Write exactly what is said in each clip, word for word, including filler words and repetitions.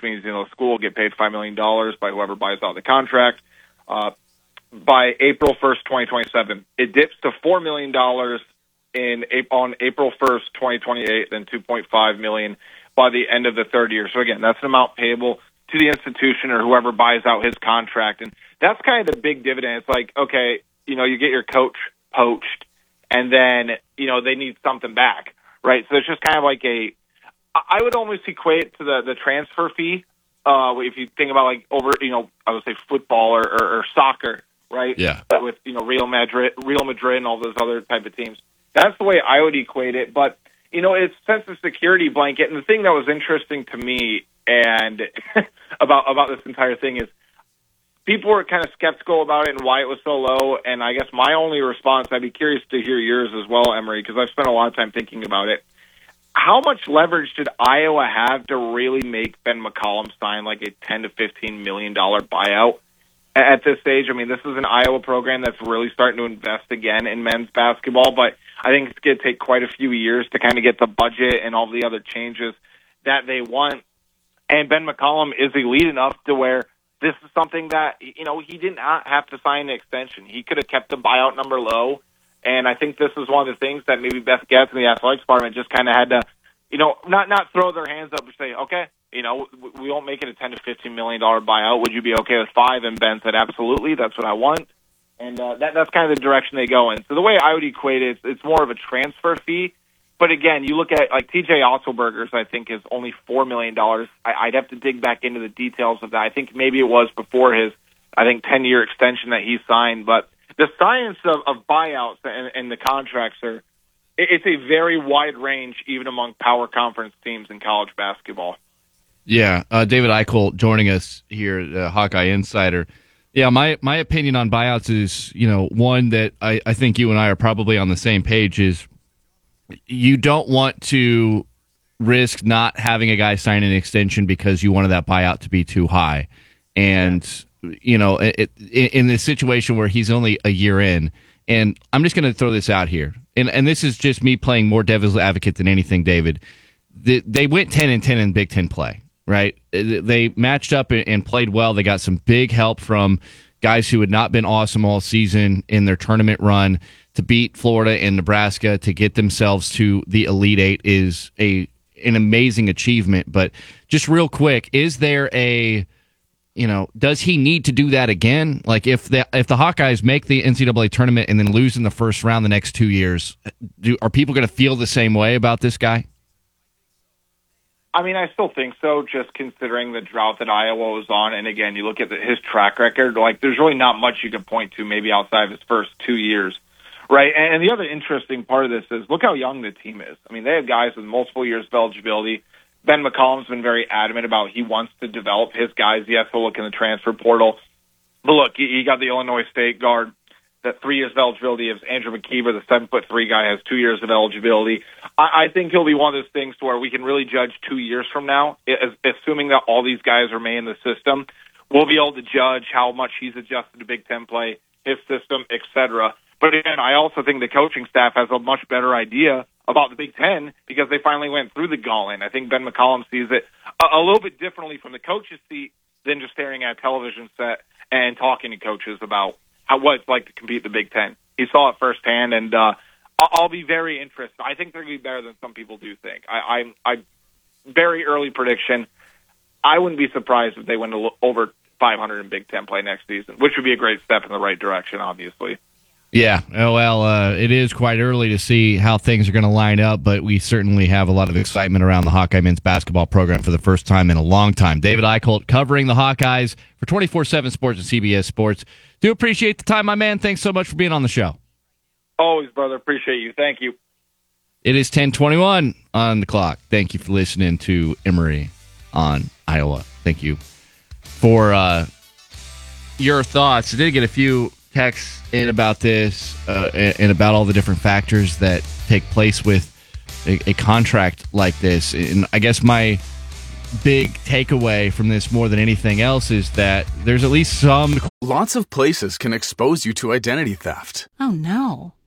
means, you know, the school will get paid five million dollars by whoever buys out the contract. Uh, by April first, twenty twenty-seven, it dips to four million dollars in on April first, twenty twenty-eight, then two point five million dollars by the end of the third year. So again, that's an amount payable to the institution or whoever buys out his contract. And that's kind of the big dividend. It's like, okay, you know, you get your coach poached, and then, you know, they need something back, right? So it's just kind of like a, I would almost equate it to the, the transfer fee. Uh, if you think about like over, you know, I would say football or, or, or soccer, right? Yeah. With, you know, Real Madrid, Real Madrid and all those other type of teams. That's the way I would equate it. But, you know, it's sense of security blanket. And the thing that was interesting to me and about about this entire thing is people were kind of skeptical about it and why it was so low. And I guess my only response, I'd be curious to hear yours as well, Emery, because I've spent a lot of time thinking about it. How much leverage did Iowa have to really make Ben McCollum sign like a ten to fifteen million dollars buyout at this stage? I mean, this is an Iowa program that's really starting to invest again in men's basketball, but I think it's going to take quite a few years to kind of get the budget and all the other changes that they want. And Ben McCollum is elite enough to where this is something that, you know, he did not have to sign an extension. He could have kept the buyout number low. And I think this is one of the things that maybe Beth Getz and the athletics department just kind of had to, you know, not not throw their hands up and say, okay, you know, we won't make it a ten to fifteen million dollars buyout. Would you be okay with five? And Ben said, absolutely, that's what I want. And uh, that, that's kind of the direction they go in. So the way I would equate it, it's, it's more of a transfer fee. But again, you look at like T J Otzelberger's, I think, is only four million dollars. I, I'd have to dig back into the details of that. I think maybe it was before his, I think, ten-year extension that he signed. But the science of, of buyouts and, and the contracts are, it, it's a very wide range, even among power conference teams in college basketball. Yeah, uh, David Eichel joining us here, uh, Hawkeye Insider. Yeah, my, my opinion on buyouts is, you know, one that I, I think you and I are probably on the same page is you don't want to risk not having a guy sign an extension because you wanted that buyout to be too high. And, you know, it, it, in this situation where he's only a year in, and I'm just going to throw this out here, and, and this is just me playing more devil's advocate than anything, David. The, they went ten and ten in Big Ten play. Right, they matched up and played well. They got some big help from guys who had not been awesome all season in their tournament run. To beat Florida and Nebraska to get themselves to the Elite Eight is a an amazing achievement. But just real quick, is there a, you know, does he need to do that again? Like if the if the Hawkeyes make the N C double A tournament and then lose in the first round the next two years, do are people going to feel the same way about this guy? I mean, I still think so, just considering the drought that Iowa was on. And again, you look at the, his track record, like there's really not much you can point to maybe outside of his first two years, right? And, and the other interesting part of this is look how young the team is. I mean, they have guys with multiple years of eligibility. Ben McCollum's been very adamant about he wants to develop his guys. Yes, he'll look in the transfer portal. But look, you, you got the Illinois State guard. That three years of eligibility of Andrew McKeever, the seven foot three guy, has two years of eligibility. I, I think he'll be one of those things where we can really judge two years from now, as, assuming that all these guys remain in the system. We'll be able to judge how much he's adjusted to Big Ten play, his system, et cetera. But again, I also think the coaching staff has a much better idea about the Big Ten because they finally went through the gauntlet. I think Ben McCollum sees it a, a little bit differently from the coach's seat than just staring at a television set and talking to coaches about how what it's like to compete in the Big Ten. He saw it firsthand, and uh, I'll be very interested. I think they're going to be better than some people do think. I, I, I very early prediction. I wouldn't be surprised if they went to over five hundred in Big Ten play next season, which would be a great step in the right direction, obviously. Yeah, oh, well, uh, it is quite early to see how things are going to line up, but we certainly have a lot of excitement around the Hawkeye men's basketball program for the first time in a long time. David Eichholt covering the Hawkeyes for twenty-four seven Sports and C B S Sports. Do appreciate the time, my man. Thanks so much for being on the show. Always, brother. Appreciate you. Thank you. It is ten twenty-one on the clock. Thank you for listening to Emery on Iowa. Thank you for uh, your thoughts. I did get a few texts in about this uh, and about all the different factors that take place with a, a contract like this. And I guess my big takeaway from this more than anything else is that there's at least some... Lots of places can expose you to identity theft. Oh, no.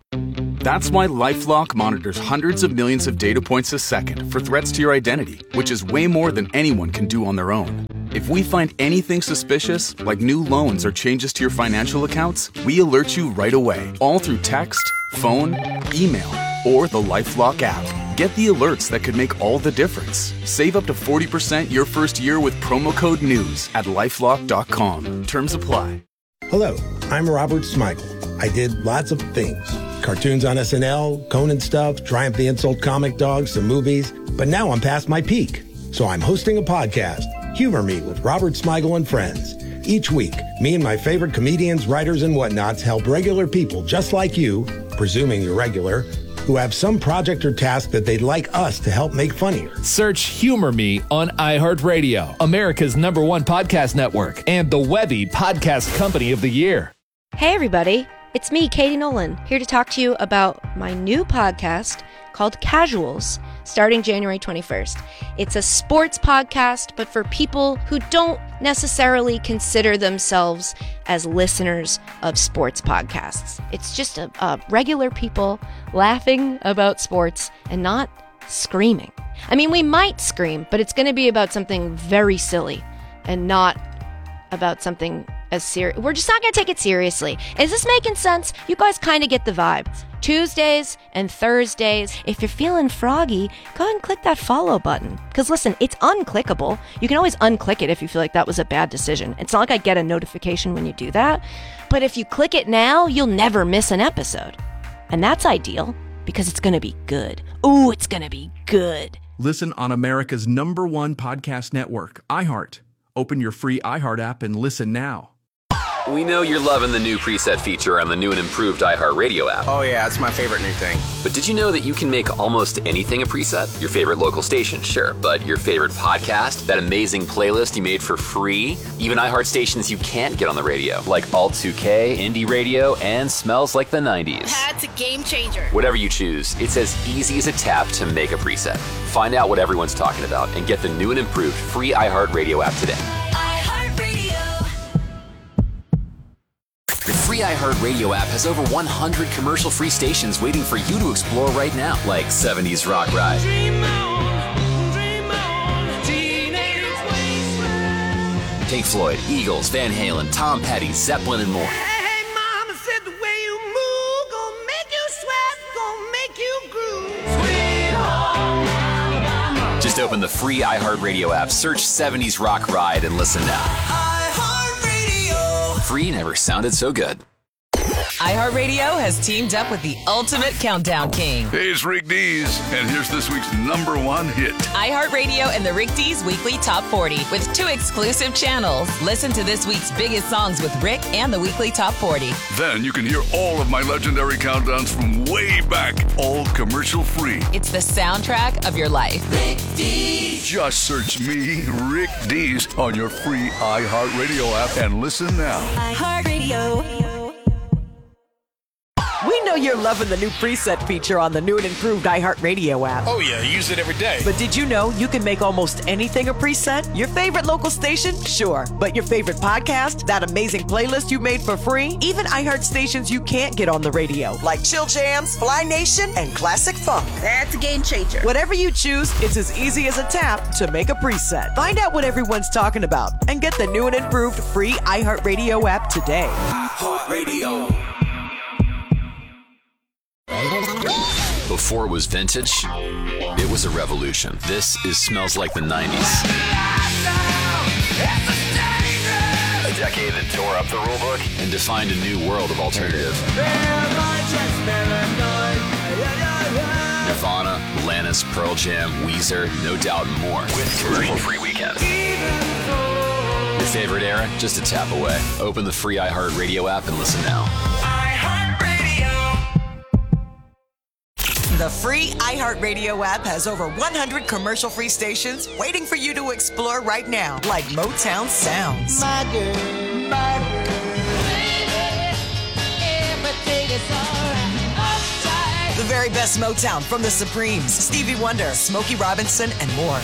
That's why LifeLock monitors hundreds of millions of data points a second for threats to your identity, which is way more than anyone can do on their own. If we find anything suspicious, like new loans or changes to your financial accounts, we alert you right away, all through text, phone, email, or the LifeLock app. Get the alerts that could make all the difference. Save up to forty percent your first year with promo code NEWS at lifelock dot com. Terms apply. Hello, I'm Robert Smigel. I did lots of things. Cartoons on S N L, Conan stuff, Triumph the Insult Comic Dogs, some movies. But now I'm past my peak. So I'm hosting a podcast, Humor Me with Robert Smigel and Friends. Each week, me and my favorite comedians, writers, and whatnots help regular people just like you, presuming you're regular, who have some project or task that they'd like us to help make funnier. Search Humor Me on iHeartRadio, America's number one podcast network, and the Webby Podcast Company of the Year. Hey, everybody. It's me, Katie Nolan, here to talk to you about my new podcast called Casuals, starting January twenty-first. It's a sports podcast, but for people who don't necessarily consider themselves as listeners of sports podcasts. It's just a, a regular people laughing about sports and not screaming. I mean, we might scream, but it's going to be about something very silly and not about something as serious. We're just not going to take it seriously. Is this making sense? You guys kind of get the vibe. Tuesdays and Thursdays. If you're feeling froggy, go ahead and click that follow button. Because listen, it's unclickable. You can always unclick it if you feel like that was a bad decision. It's not like I get a notification when you do that. But if you click it now, you'll never miss an episode. And that's ideal because it's going to be good. Ooh, it's going to be good. Listen on America's number one podcast network, iHeart. Open your free iHeart app and listen now. We know you're loving the new preset feature on the new and improved iHeartRadio app. Oh yeah, it's my favorite new thing. But did you know that you can make almost anything a preset? Your favorite local station, sure, but your favorite podcast, that amazing playlist you made for free, even iHeart stations you can't get on the radio, like Alt two K, Indie Radio, and Smells Like the nineties. That's a game changer. Whatever you choose, it's as easy as a tap to make a preset. Find out what everyone's talking about and get the new and improved free iHeartRadio app today. The free iHeartRadio app has over one hundred commercial-free stations waiting for you to explore right now, like seventies Rock Ride, Dream on, Dream on, Teenage Wasteland, Pink Floyd, Eagles, Van Halen, Tom Petty, Zeppelin, and more. Hey, Mama said the way you move gonna make you sweat, gonna make you groove. Sweet home Alabama. Just open the free iHeartRadio app, search seventies Rock Ride, and listen now. Free never sounded so good. iHeartRadio has teamed up with the ultimate countdown king. Hey, it's Rick Dees, and here's this week's number one hit. iHeartRadio and the Rick Dees Weekly Top forty with two exclusive channels. Listen to this week's biggest songs with Rick and the Weekly Top forty. Then you can hear all of my legendary countdowns from way back, all commercial free. It's the soundtrack of your life. Rick Dees. Just search me, Rick Dees, on your free iHeartRadio app and listen now. iHeartRadio. We know you're loving the new preset feature on the new and improved iHeartRadio app. Oh yeah, I use it every day. But did you know you can make almost anything a preset? Your favorite local station? Sure. But your favorite podcast? That amazing playlist you made for free? Even iHeart stations you can't get on the radio, like Chill Jams, Fly Nation, and Classic Funk. That's a game changer. Whatever you choose, it's as easy as a tap to make a preset. Find out what everyone's talking about and get the new and improved free iHeartRadio app today. iHeartRadio. Before it was vintage, it was a revolution. This is Smells Like the nineties. A decade that tore up the rulebook and defined a new world of alternative. Nirvana, Alanis, Pearl Jam, Weezer, No Doubt, and more. With commercial-free weekends. Your favorite era? Just a tap away. Open the free iHeartRadio app and listen now. The free iHeartRadio app has over one hundred commercial-free stations waiting for you to explore right now, like Motown Sounds. My girl, my girl, baby, everything is all right. The very best Motown from the Supremes, Stevie Wonder, Smokey Robinson, and more.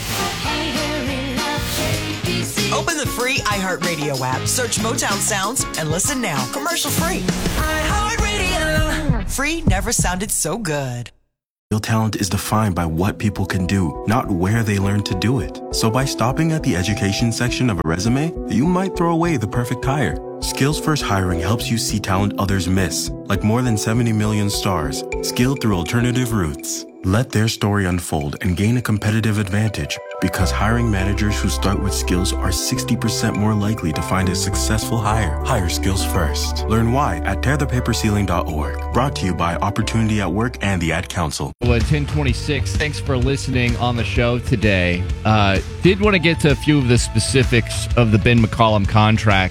Open the free iHeartRadio app, search Motown Sounds, and listen now. Commercial-free. iHeartRadio. Free never sounded so good. Real talent is defined by what people can do, not where they learn to do it. So by stopping at the education section of a resume, you might throw away the perfect hire. Skills First Hiring helps you see talent others miss, like more than seventy million stars, skilled through alternative routes. Let their story unfold and gain a competitive advantage, because hiring managers who start with skills are sixty percent more likely to find a successful hire. Hire skills first. Learn why at tear the paper ceiling dot org. Brought to you by Opportunity at Work and the Ad Council. Well, ten twenty-six, thanks for listening on the show today. Uh, did want to get to a few of the specifics of the Ben McCollum contract.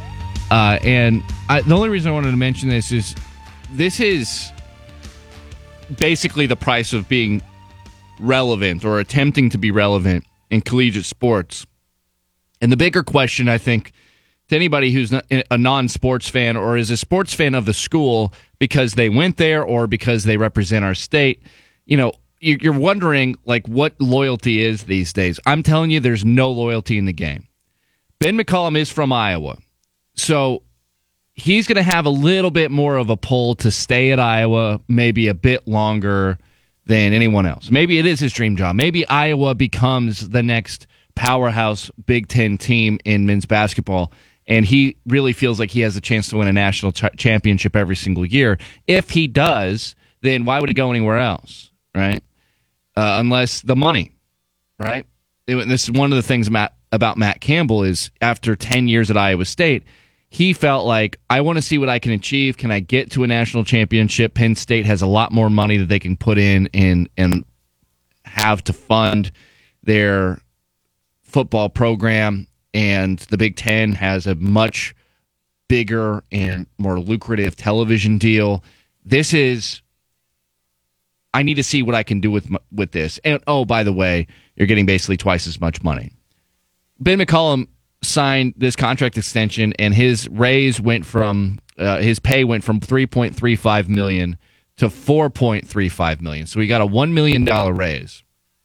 Uh, and I, the only reason I wanted to mention this is this is basically the price of being relevant or attempting to be relevant in collegiate sports. And the bigger question, I think, to anybody who's not a non-sports fan or is a sports fan of the school because they went there or because they represent our state, you know, you're wondering, like, what loyalty is these days. I'm telling you, there's no loyalty in the game. Ben McCollum is from Iowa. So he's going to have a little bit more of a pull to stay at Iowa, maybe a bit longer than anyone else. Maybe it is his dream job. Maybe Iowa becomes the next powerhouse Big Ten team in men's basketball, and he really feels like he has a chance to win a national ch- championship every single year. If he does, then why would he go anywhere else, right? Uh, unless the money, right? It, this is one of the things Matt, about Matt Campbell is after ten years at Iowa State, he felt like, I want to see what I can achieve. Can I get to a national championship? Penn State has a lot more money that they can put in and, and have to fund their football program, and the Big Ten has a much bigger and more lucrative television deal. This is, I need to see what I can do with with this. And, oh, by the way, you're getting basically twice as much money. Ben McCollum signed this contract extension, and his raise went from uh, his pay went from three point three five million dollars to four point three five million dollars. So he got a one million dollars raise,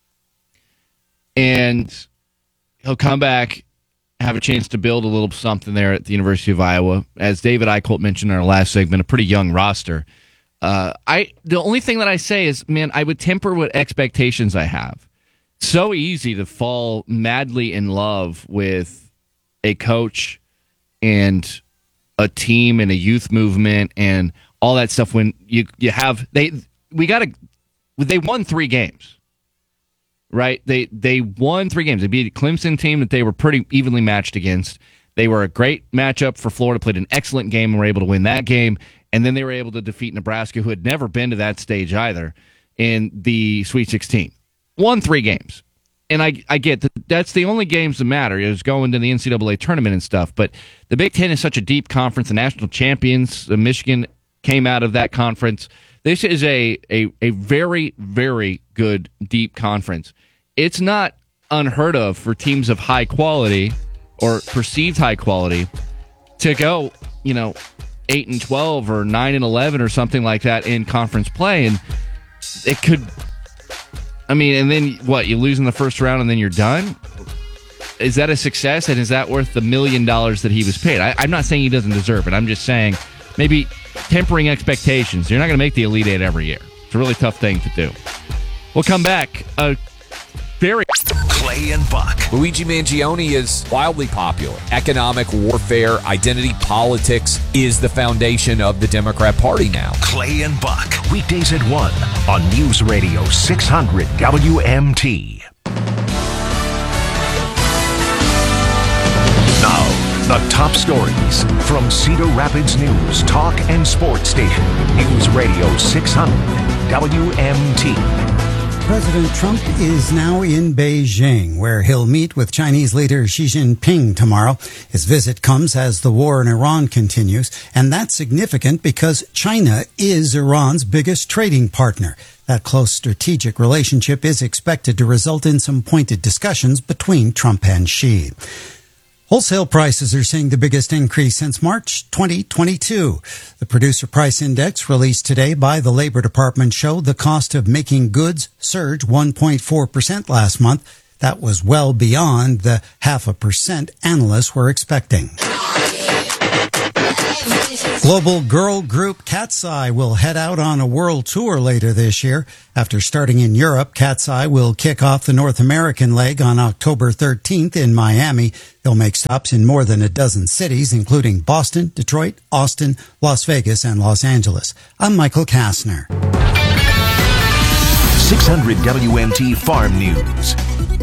and he'll come back, have a chance to build a little something there at the University of Iowa. As David Eichholt mentioned in our last segment, a pretty young roster. Uh, I the only thing that I say is, man, I would temper what expectations I have. So easy to fall madly in love with a coach and a team and a youth movement and all that stuff when you you have they we got to they won three games, right? They they won three games. They beat a Clemson team that they were pretty evenly matched against. They were a great matchup for Florida, played an excellent game and were able to win that game. And then they were able to defeat Nebraska, who had never been to that stage either, in the Sweet sixteen. Won three games. And I I get that that's the only games that matter is going to the N C double A tournament and stuff. But the Big Ten is such a deep conference. The national champions, uh, Michigan, came out of that conference. This is a, a, a very, very good deep conference. It's not unheard of for teams of high quality or perceived high quality to go, you know, eight and twelve or nine and eleven or something like that in conference play. And it could... I mean, and then what? You lose in the first round and then you're done? Is that a success? And is that worth the million dollars that he was paid? I, I'm not saying he doesn't deserve it. I'm just saying maybe tempering expectations. You're not going to make the Elite Eight every year. It's a really tough thing to do. We'll come back. A very... Clay and Buck. Luigi Mangione is wildly popular. Economic warfare, identity politics is the foundation of the Democrat Party now. Clay and Buck, weekdays at one on News Radio six hundred W M T. Now, the top stories from Cedar Rapids News, talk and sports station. News Radio six hundred W M T. President Trump is now in Beijing, where he'll meet with Chinese leader Xi Jinping tomorrow. His visit comes as the war in Iran continues, and that's significant because China is Iran's biggest trading partner. That close strategic relationship is expected to result in some pointed discussions between Trump and Xi. Wholesale prices are seeing the biggest increase since March twenty twenty-two. The Producer Price Index released today by the Labor Department showed the cost of making goods surged one point four percent last month. That was well beyond the half a percent analysts were expecting. Global girl group Cat's Eye will head out on a world tour later this year. After starting in Europe, Cat's Eye will kick off the North American leg on October thirteenth in Miami. They'll make stops in more than a dozen cities, including Boston, Detroit, Austin, Las Vegas, and Los Angeles. I'm Michael Kastner. six hundred W M T Farm News.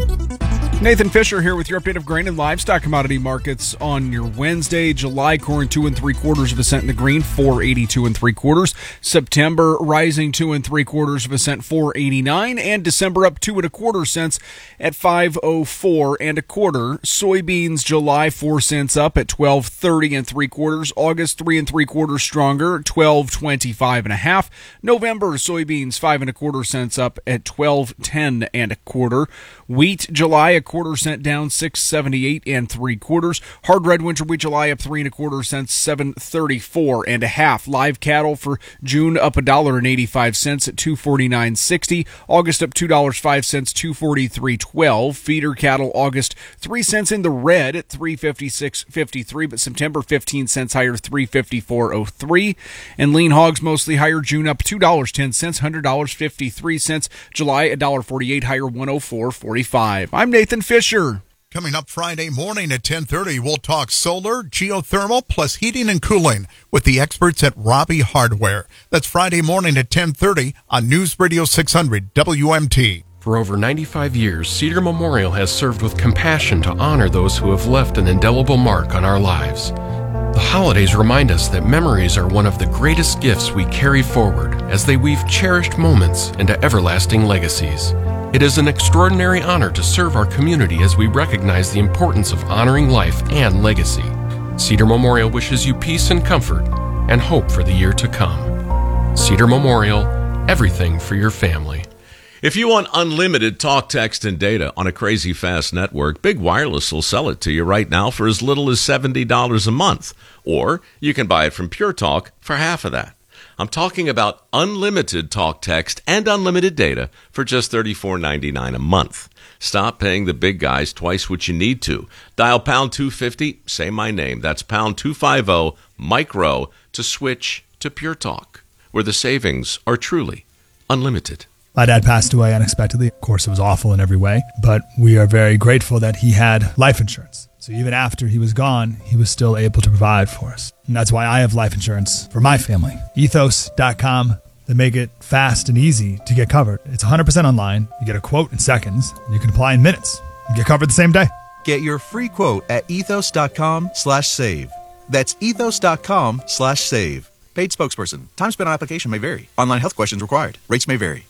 Nathan Fisher here with your update of grain and livestock commodity markets on your Wednesday. July corn two and three quarters of a cent in the green, four eighty-two and three quarters. September rising two and three quarters of a cent, four eighty-nine, and December up two and a quarter cents at five oh four and a quarter. Soybeans July four cents up at twelve thirty and three quarters. August three and three quarters stronger, twelve twenty-five and a half. November soybeans five and a quarter cents up at twelve ten and a quarter. Wheat July a quarter cent down, six seventy-eight and three quarters. Hard red winter wheat July up three and a quarter cents, seven thirty-four and a half. Live cattle for June up a dollar and eighty-five cents at two forty-nine sixty. August up two dollars five cents, two forty-three twelve. Feeder cattle August three cents in the red at three fifty-six fifty-three, but September fifteen cents higher, three fifty-four oh three. And lean hogs mostly higher. June up two dollars ten cents, one hundred dollars fifty-three cents. July a dollar forty-eight higher, one oh four forty-five. I'm Nathan Fisher. Coming up Friday morning at ten thirty, we'll talk solar, geothermal, plus heating and cooling with the experts at Robbie Hardware. That's Friday morning at ten thirty on News Radio six hundred W M T. For over ninety-five years, Cedar Memorial has served with compassion to honor those who have left an indelible mark on our lives. The holidays remind us that memories are one of the greatest gifts we carry forward as they weave cherished moments into everlasting legacies. It is an extraordinary honor to serve our community as we recognize the importance of honoring life and legacy. Cedar Memorial wishes you peace and comfort and hope for the year to come. Cedar Memorial, everything for your family. If you want unlimited talk, text, and data on a crazy fast network, Big Wireless will sell it to you right now for as little as seventy dollars a month. Or you can buy it from Pure Talk for half of that. I'm talking about unlimited talk, text, and unlimited data for just thirty-four ninety-nine a month. Stop paying the big guys twice what you need to. Dial pound two fifty, say my name. That's pound two fifty, micro, to switch to Pure Talk, where the savings are truly unlimited. My dad passed away unexpectedly. Of course, it was awful in every way, but we are very grateful that he had life insurance. So even after he was gone, he was still able to provide for us. And that's why I have life insurance for my family. ethos dot com. They make it fast and easy to get covered. It's one hundred percent online. You get a quote in seconds, and you can apply in minutes and get covered the same day. Get your free quote at ethos dot com slash save. That's ethos dot com slash save. Paid spokesperson. Time spent on application may vary. Online health questions required. Rates may vary.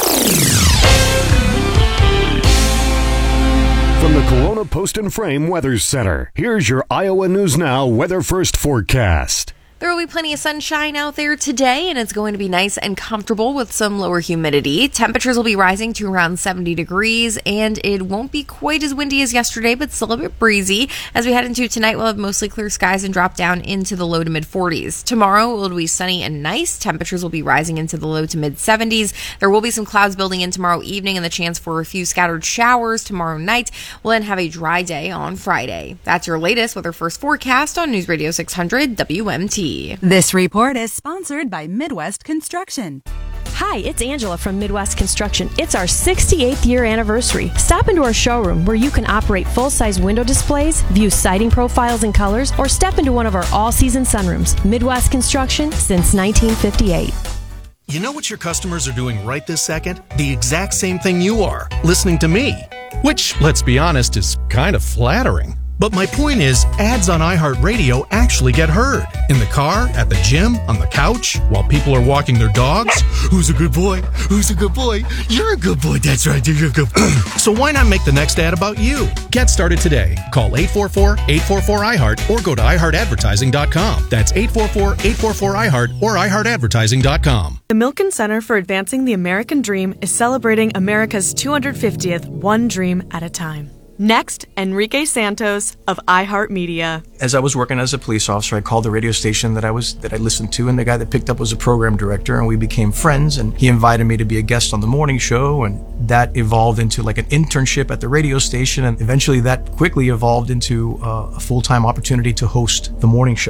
From the Corona Post and Frame Weather Center, here's your Iowa News Now Weather First forecast. There will be plenty of sunshine out there today, and it's going to be nice and comfortable with some lower humidity. Temperatures will be rising to around seventy degrees, and it won't be quite as windy as yesterday, but still a bit breezy. As we head into tonight, we'll have mostly clear skies and drop down into the low to mid forties. Tomorrow, it will be sunny and nice. Temperatures will be rising into the low to mid seventies. There will be some clouds building in tomorrow evening and the chance for a few scattered showers tomorrow night. We'll then have a dry day on Friday. That's your latest Weather First forecast on News Radio six hundred W M T. This report is sponsored by Midwest Construction. Hi, it's Angela from Midwest Construction. It's our sixty-eighth year anniversary. Stop into our showroom where you can operate full-size window displays, view siding profiles and colors, or step into one of our all-season sunrooms. Midwest Construction since nineteen fifty-eight. You know what your customers are doing right this second? The exact same thing you are, listening to me. Which, let's be honest, is kind of flattering. But my point is, ads on iHeartRadio actually get heard. In the car, at the gym, on the couch, while people are walking their dogs. Who's a good boy? Who's a good boy? You're a good boy. That's right. You're a good boy. So why not make the next ad about you? Get started today. Call eight four four, eight four four, I heart or go to i heart advertising dot com. That's eight four four, eight four four, I heart or i heart advertising dot com. The Milken Center for Advancing the American Dream is celebrating America's two hundred fiftieth One Dream at a Time. Next, Enrique Santos of iHeartMedia. As I was working as a police officer, I called the radio station that I was that I listened to, and the guy that picked up was a program director, and we became friends, and he invited me to be a guest on the morning show, and that evolved into like an internship at the radio station, and eventually that quickly evolved into uh, a full-time opportunity to host the morning show.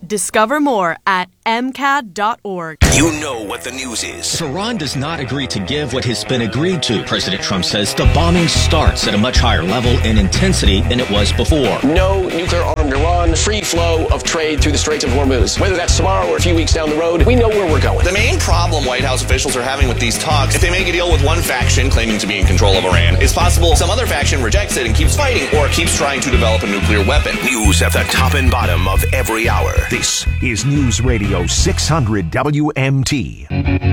Discover more at m c a d dot org. You know what the news is. Iran does not agree to give what has been agreed to. President Trump says the bombing starts at a much higher level and intensity than it was before. No nuclear-armed Iran, free flow of trade through the Straits of Hormuz. Whether that's tomorrow or a few weeks down the road, we know where we're going. The main problem White House officials are having with these talks, if they make a deal with one faction claiming to be in control of Iran, it's possible some other faction rejects it and keeps fighting or keeps trying to develop a nuclear weapon. News at the top and bottom of every hour. This is News Radio six hundred W M T.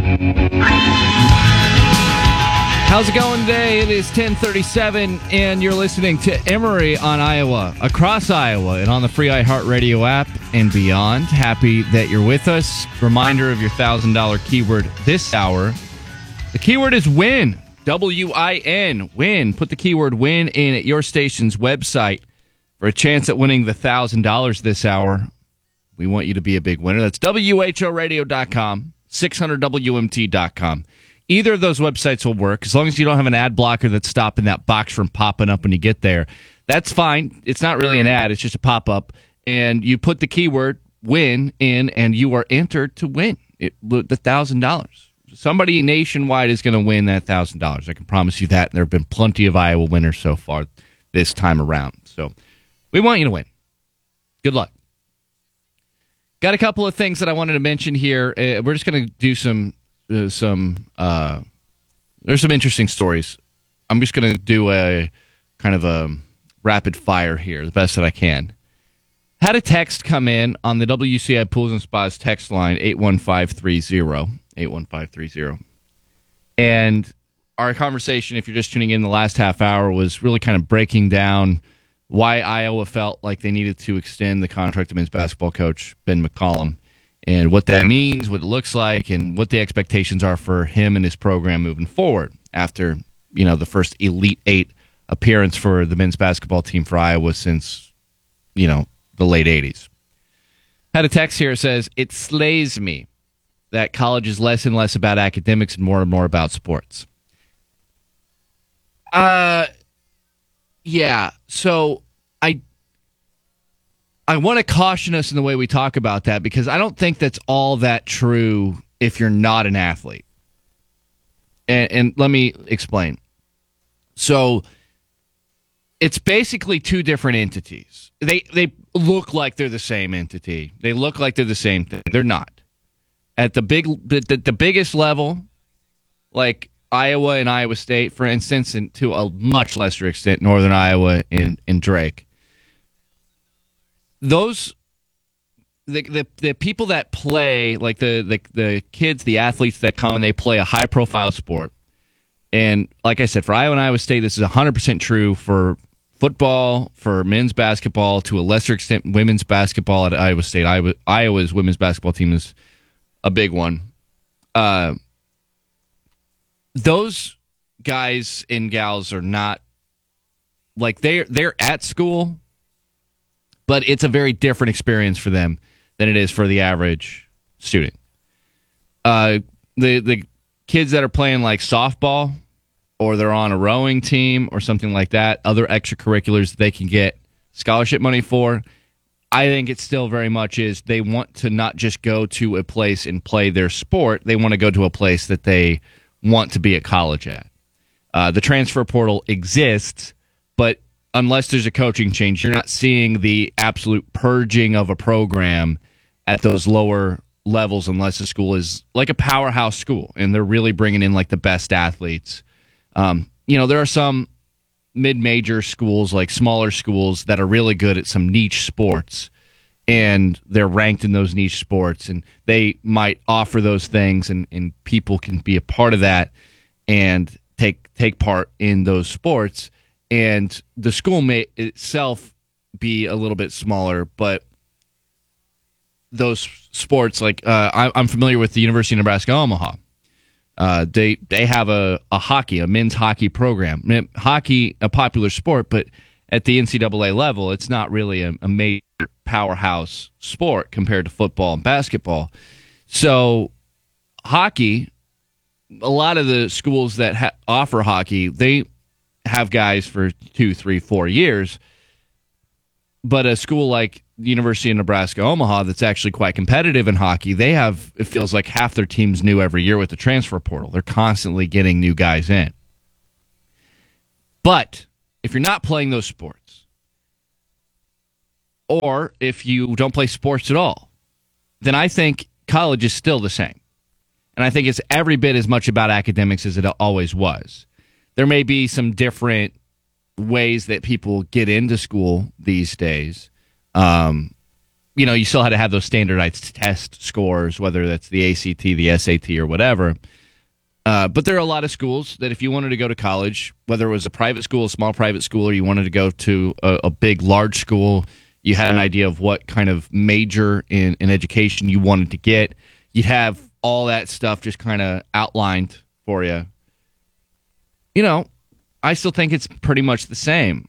How's it going today? It is ten thirty-seven, and you're listening to Emory on Iowa, across Iowa, and on the free iHeartRadio app and beyond. Happy that you're with us. Reminder of your one thousand dollars keyword this hour. The keyword is win. W I N. Win. Put the keyword win in at your station's website for a chance at winning the one thousand dollars this hour. We want you to be a big winner. That's W H O radio dot com, six hundred W M T dot com. Either of those websites will work as long as you don't have an ad blocker that's stopping that box from popping up when you get there. That's fine. It's not really an ad. It's just a pop-up. And you put the keyword win in, and you are entered to win it, the one thousand dollars. Somebody nationwide is going to win that one thousand dollars. I can promise you that. And there have been plenty of Iowa winners so far this time around. So we want you to win. Good luck. Got a couple of things that I wanted to mention here. Uh, we're just going to do some, uh, some. Uh, there's some interesting stories. I'm just going to do a kind of a rapid fire here, the best that I can. Had a text come in on the W C I Pools and Spas text line, eight one five three zero, eight one five three zero. And our conversation, if you're just tuning in the last half hour, was really kind of breaking down why Iowa felt like they needed to extend the contract of men's basketball coach Ben McCollum, and what that means, what it looks like, and what the expectations are for him and his program moving forward after, you know, the first Elite Eight appearance for the men's basketball team for Iowa since, you know, the late eighties. Had a text here that says, it slays me that college is less and less about academics and more and more about sports. Uh... Yeah, so I I want to caution us in the way we talk about that, because I don't think that's all that true if you're not an athlete. And, and let me explain. So it's basically two different entities. They they look like they're the same entity. They look like they're the same thing. They're not. At the big the, the, the biggest level, like Iowa and Iowa State, for instance, and to a much lesser extent, Northern Iowa and, and Drake. Those, the, the the people that play, like the, the, the kids, the athletes that come and they play a high-profile sport. And like I said, for Iowa and Iowa State, this is one hundred percent true for football, for men's basketball, to a lesser extent, women's basketball at Iowa State. Iowa, Iowa's women's basketball team is a big one. Uh Those guys and gals are not, like, they're, they're at school, but it's a very different experience for them than it is for the average student. Uh, the the kids that are playing, like, softball, or they're on a rowing team or something like that, other extracurriculars they can get scholarship money for, I think it still very much is they want to not just go to a place and play their sport, they want to go to a place that they want to be at college at. Uh, the transfer portal exists, but unless there's a coaching change, you're not seeing the absolute purging of a program at those lower levels unless the school is like a powerhouse school and they're really bringing in like the best athletes. Um, you know, there are some mid-major schools, like smaller schools, that are really good at some niche sports, and they're ranked in those niche sports, and they might offer those things, and, and people can be a part of that and take take part in those sports. And the school may itself be a little bit smaller, but those sports, like uh, I, I'm familiar with the University of Nebraska Omaha. Uh, they they have a, a hockey, a men's hockey program. Hockey, a popular sport, but at the N C double A level, it's not really a, a major powerhouse sport compared to football and basketball. So hockey, a lot of the schools that ha- offer hockey, they have guys for two, three, four years. But a school like the University of Nebraska Omaha that's actually quite competitive in hockey, they have, it feels like half their team's new every year with the transfer portal. They're constantly getting new guys in. But if you're not playing those sports, or if you don't play sports at all, then I think college is still the same. And I think it's every bit as much about academics as it always was. There may be some different ways that people get into school these days. Um, you know, you still had to have those standardized test scores, whether that's the A C T, the S A T, or whatever. Uh, but there are a lot of schools that if you wanted to go to college, whether it was a private school, a small private school, or you wanted to go to a, a big, large school, you had an idea of what kind of major in, in education you wanted to get. You'd have all that stuff just kind of outlined for you. You know, I still think it's pretty much the same.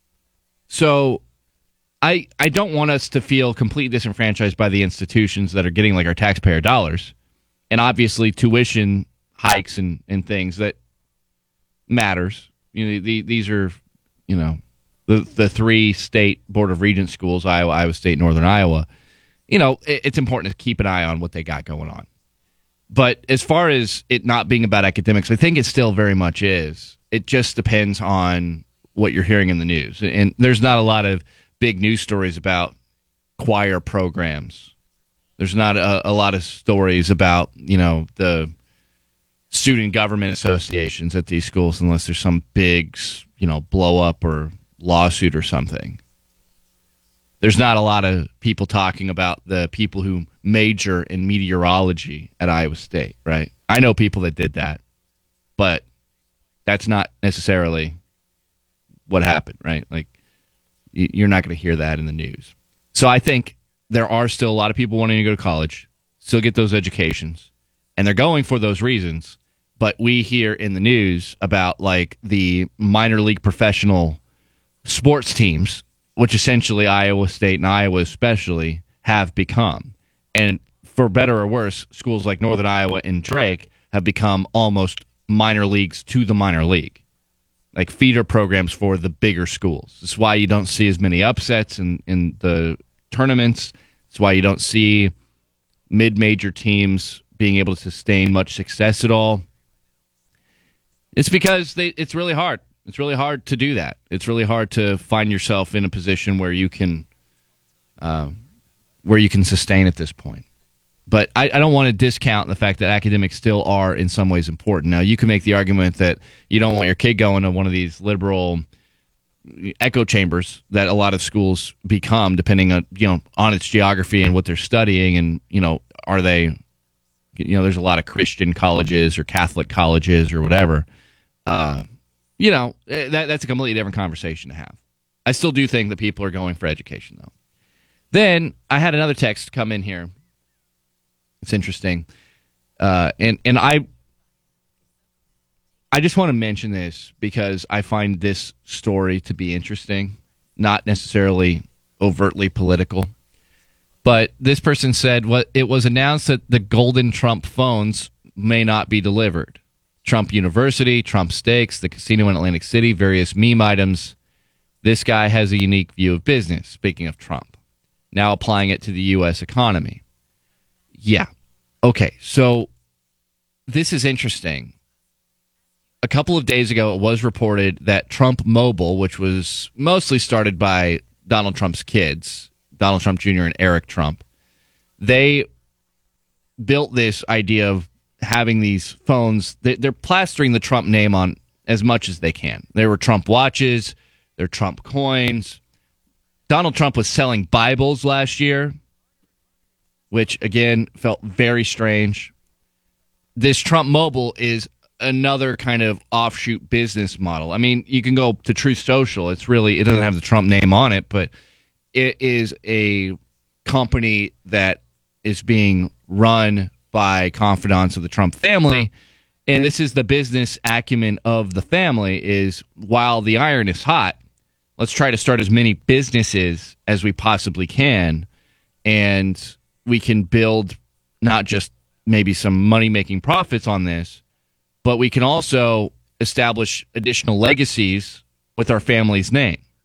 So I I don't want us to feel completely disenfranchised by the institutions that are getting like our taxpayer dollars. And obviously tuition hikes and, and things that matters. You know, the, these are, you know, the the three state Board of Regents schools, Iowa, Iowa State, Northern Iowa. You know, it, it's important to keep an eye on what they got going on. But as far as it not being about academics, I think it still very much is. It just depends on what you're hearing in the news. And there's not a lot of big news stories about choir programs. There's not a, a lot of stories about, you know, the student government associations at these schools unless there's some big, you know, blow up or lawsuit or something. There's not a lot of people talking about the people who major in meteorology at Iowa State, right? I know people that did that, but that's not necessarily what happened, right? Like, you're not going to hear that in the news. So I think there are still a lot of people wanting to go to college, still get those educations, and they're going for those reasons. But we hear in the news about, like, the minor league professional sports teams, which essentially Iowa State and Iowa especially have become. And for better or worse, schools like Northern Iowa and Drake have become almost minor leagues to the minor league, like feeder programs for the bigger schools. That's why you don't see as many upsets in, in the tournaments. That's why you don't see mid-major teams being able to sustain much success at all. It's because they, it's really hard. It's really hard to do that. It's really hard to find yourself in a position where you can, uh, where you can sustain at this point. But I, I don't want to discount the fact that academics still are in some ways important. Now, you can make the argument that you don't want your kid going to one of these liberal echo chambers that a lot of schools become, depending on, you know, on its geography and what they're studying, and, you know, are they, you know, there's a lot of Christian colleges or Catholic colleges or whatever. Uh, you know, that that's a completely different conversation to have. I still do think that people are going for education, though. Then I had another text come in here. It's interesting. Uh, and, and I I just want to mention this because I find this story to be interesting, not necessarily overtly political. But this person said, what it was announced that the golden Trump phones may not be delivered. Trump University, Trump Steaks, the casino in Atlantic City, various meme items. This guy has a unique view of business, speaking of Trump. Now applying it to the U S economy. Yeah. Okay, so this is interesting. A couple of days ago, it was reported that Trump Mobile, which was mostly started by Donald Trump's kids, Donald Trump Junior and Eric Trump, they built this idea of having these phones. They're plastering the Trump name on as much as they can. There were Trump watches, there were Trump coins. Donald Trump was selling Bibles last year, which, again, felt very strange. This Trump Mobile is another kind of offshoot business model. I mean, you can go to Truth Social. It's really, it doesn't have the Trump name on it, but it is a company that is being run by confidants of the Trump family. And this is the business acumen of the family is, while the iron is hot, let's try to start as many businesses as we possibly can. And we can build not just maybe some money-making profits on this, but we can also establish additional legacies with our family's name.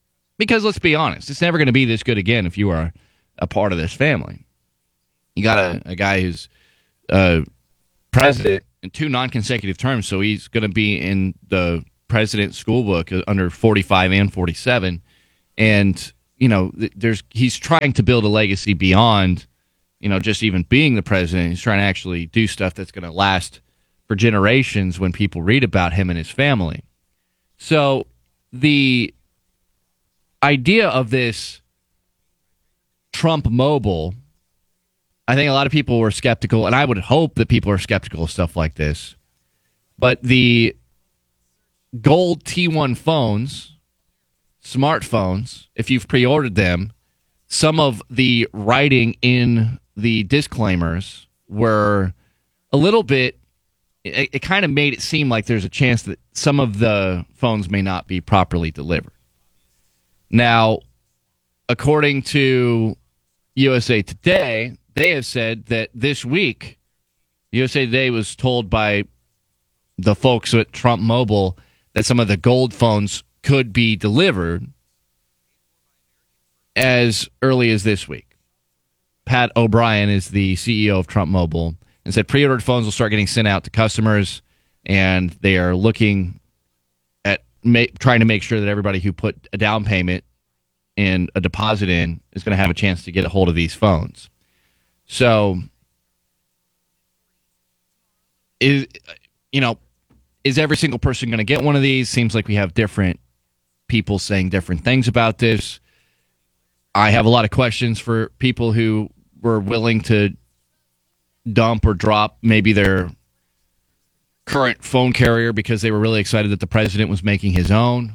Because let's be honest, it's never going to be this good again if you are a part of this family. You got a, a guy who's uh, president in two non-consecutive terms, so he's going to be in the president's school book under forty-five and forty-seven. And, you know, there's he's trying to build a legacy beyond, you know, just even being the president. He's trying to actually do stuff that's going to last for generations when people read about him and his family. So the idea of this Trump Mobile, I think a lot of people were skeptical, and I would hope that people are skeptical of stuff like this. But the gold T one phones, smartphones, if you've pre-ordered them, some of the writing in the disclaimers were a little bit, it, it kind of made it seem like there's a chance that some of the phones may not be properly delivered. Now, according to U S A Today, they have said that this week, U S A Today was told by the folks at Trump Mobile that some of the gold phones could be delivered as early as this week. Pat O'Brien is the C E O of Trump Mobile and said pre-ordered phones will start getting sent out to customers, and they are looking at ma- trying to make sure that everybody who put a down payment and a deposit in is going to have a chance to get a hold of these phones. So, is you know, is every single person going to get one of these? Seems like we have different people saying different things about this. I have a lot of questions for people who were willing to dump or drop maybe their current phone carrier because they were really excited that the president was making his own.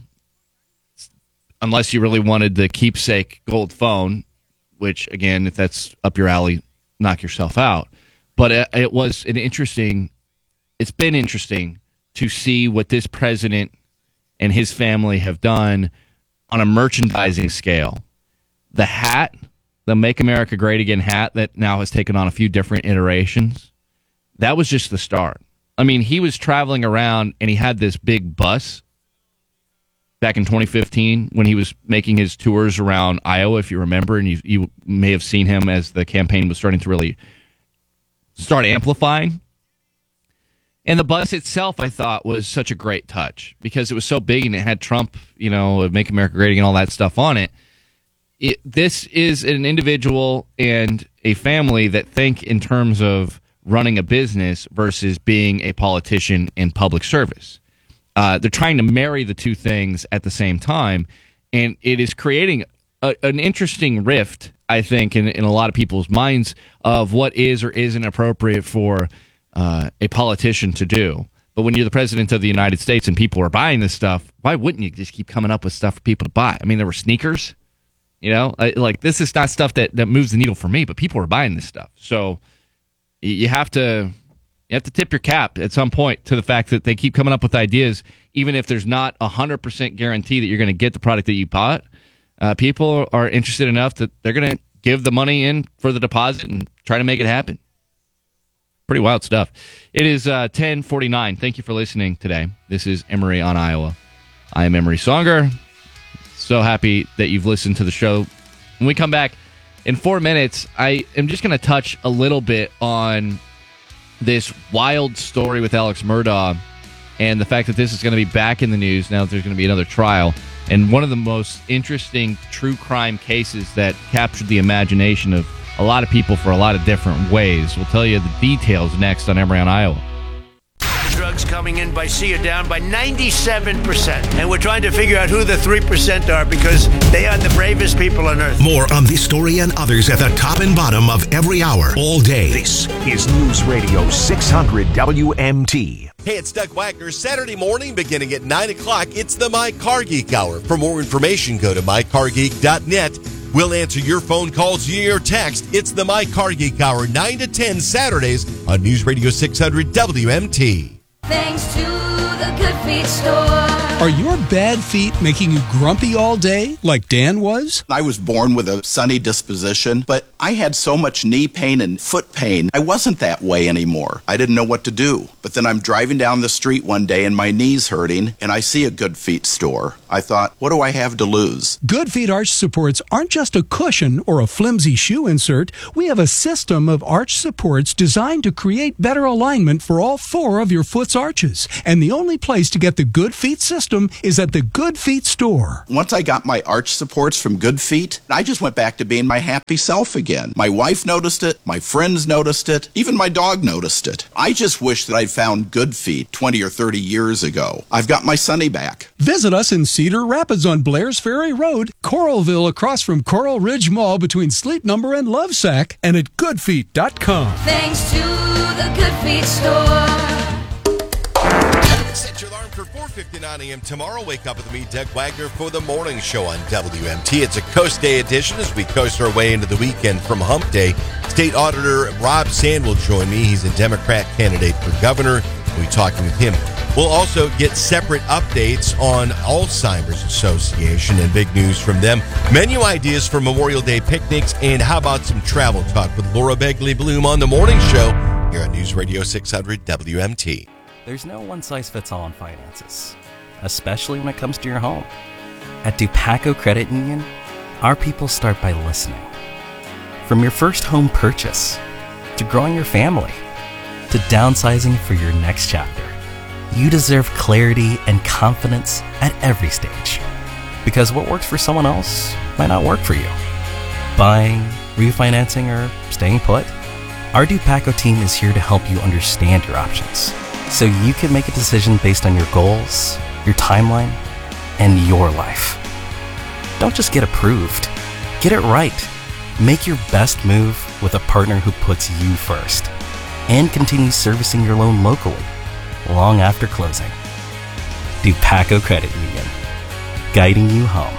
Unless you really wanted the keepsake gold phone, which, again, if that's up your alley, knock yourself out. But it, it was an interesting, it's been interesting to see what this president and his family have done on a merchandising scale. The hat, the Make America Great Again hat that now has taken on a few different iterations, that was just the start. I mean, he was traveling around and he had this big bus back in twenty fifteen when he was making his tours around Iowa, if you remember, and you, you may have seen him as the campaign was starting to really start amplifying. And the bus itself, I thought, was such a great touch because it was so big and it had Trump, you know, Make America Great Again, all that stuff on it. It, this is an individual and a family that think in terms of running a business versus being a politician in public service. Uh, they're trying to marry the two things at the same time, and it is creating a, an interesting rift, I think, in, in a lot of people's minds of what is or isn't appropriate for uh, a politician to do. But when you're the president of the United States and people are buying this stuff, why wouldn't you just keep coming up with stuff for people to buy? I mean, there were sneakers. You know, like this is not stuff that, that moves the needle for me, but people are buying this stuff. So you have to you have to tip your cap at some point to the fact that they keep coming up with ideas, even if there's not a hundred percent guarantee that you're going to get the product that you bought. Uh, people are interested enough that they're going to give the money in for the deposit and try to make it happen. Pretty wild stuff. It is uh, ten forty-nine. Thank you for listening today. This is Emory on Iowa. I am Emory Songer. So happy that you've listened to the show. When we come back in four minutes, I am just going to touch a little bit on this wild story with Alex Murdaugh and the fact that this is going to be back in the news now that there's going to be another trial. And one of the most interesting true crime cases that captured the imagination of a lot of people for a lot of different ways. We'll tell you the details next on Emory on Iowa. Drugs coming in by sea are down by ninety-seven percent. And we're trying to figure out who the three percent are because they are the bravest people on earth. More on this story and others at the top and bottom of every hour, all day. This is News Radio six hundred W M T. Hey, it's Doug Wagner. Saturday morning beginning at nine o'clock, it's the My Car Geek Hour. For more information, go to my car geek dot net. We'll answer your phone calls via your text. It's the My Car Geek Hour, nine to ten Saturdays on News Radio six hundred W M T. Thanks to the the Good Feet store. Are your bad feet making you grumpy all day, like Dan was? I was born with a sunny disposition, but I had so much knee pain and foot pain. I wasn't that way anymore. I didn't know what to do. But then I'm driving down the street one day and my knee's hurting, and I see a Good Feet store. I thought, what do I have to lose? Good Feet arch supports aren't just a cushion or a flimsy shoe insert. We have a system of arch supports designed to create better alignment for all four of your foot's arches. And the only place to get the Good Feet system is at the Good Feet store. Once I got my arch supports from Good Feet, I just went back to being my happy self again. My wife noticed it, my friends noticed it, even my dog noticed it. I just wish that I'd found Good Feet twenty or thirty years ago. I've got my Sonny back. Visit us in Cedar Rapids on Blair's Ferry Road, Coralville across from Coral Ridge Mall between Sleep Number and Lovesack, and at good feet dot com. Thanks to the Good Feet store. Set your alarm for four fifty-nine a.m. tomorrow. Wake up with me, Doug Wagner, for the morning show on W M T. It's a Coast Day edition as we coast our way into the weekend from Hump Day. State Auditor Rob Sand will join me. He's a Democrat candidate for governor. We'll be talking with him. We'll also get separate updates on Alzheimer's Association and big news from them. Menu ideas for Memorial Day picnics, and how about some travel talk with Laura Begley Bloom on the morning show here on News Radio six hundred W M T. There's no one-size-fits-all in finances, especially when it comes to your home. At Dupaco Credit Union, our people start by listening. From your first home purchase, to growing your family, to downsizing for your next chapter, you deserve clarity and confidence at every stage. Because what works for someone else might not work for you. Buying, refinancing, or staying put? Our Dupaco team is here to help you understand your options, so you can make a decision based on your goals, your timeline, and your life. Don't just get approved. Get it right. Make your best move with a partner who puts you first and continues servicing your loan locally long after closing. Dupaco Credit Union, guiding you home.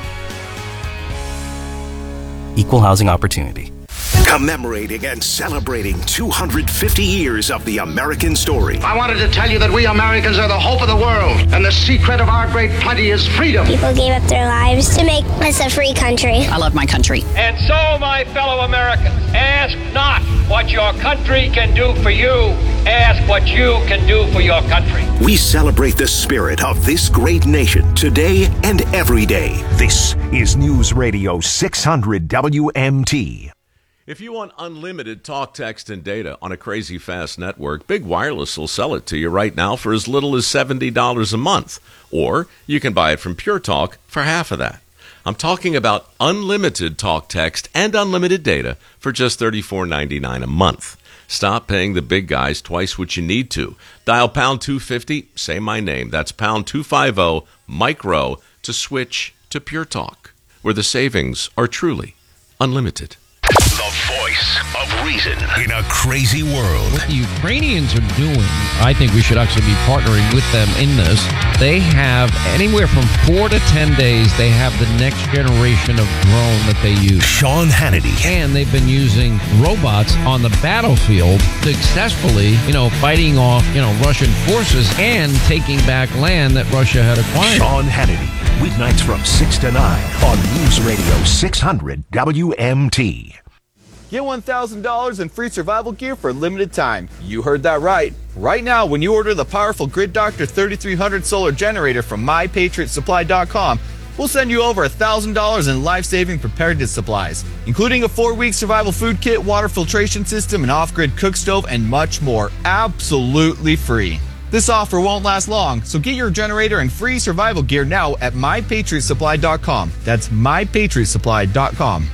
Equal housing opportunity. Commemorating and celebrating two hundred fifty years of the American story. I wanted to tell you that we Americans are the hope of the world, and the secret of our great plenty is freedom. People gave up their lives to make us a free country. I love my country. And so, my fellow Americans, ask not what your country can do for you. Ask what you can do for your country. We celebrate the spirit of this great nation today and every day. This is News Radio six hundred W M T. If you want unlimited talk, text, and data on a crazy fast network, Big Wireless will sell it to you right now for as little as seventy dollars a month. Or you can buy it from Pure Talk for half of that. I'm talking about unlimited talk, text, and unlimited data for just thirty-four ninety-nine a month. Stop paying the big guys twice what you need to. Dial pound two fifty, say my name. That's pound two fifty, micro, to switch to Pure Talk, where the savings are truly unlimited. The voice of reason in a crazy world. What the Ukrainians are doing, I think we should actually be partnering with them in this. They have anywhere from four to ten days, they have the next generation of drone that they use. Sean Hannity. And they've been using robots on the battlefield successfully, you know, fighting off, you know, Russian forces and taking back land that Russia had acquired. Sean Hannity, weeknights from six to nine on News Radio six hundred W M T. Get one thousand dollars in free survival gear for a limited time. You heard that right. Right now, when you order the powerful Grid Doctor thirty-three hundred solar generator from my patriot supply dot com, we'll send you over one thousand dollars in life-saving preparedness supplies, including a four-week survival food kit, water filtration system, an off-grid cook stove, and much more, absolutely free. This offer won't last long, so get your generator and free survival gear now at my patriot supply dot com. That's my patriot supply dot com.